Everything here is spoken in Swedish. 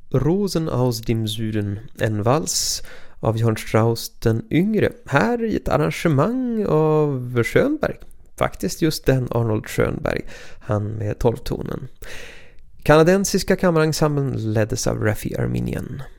Rosen aus dem Süden, en vals av Johann Strauss den yngre, här i ett arrangemang av Schönberg. Faktiskt just den Arnold Schönberg, han med 12-tonen. Kanadensiska kammarensemblen leddes av Raffi Arminian.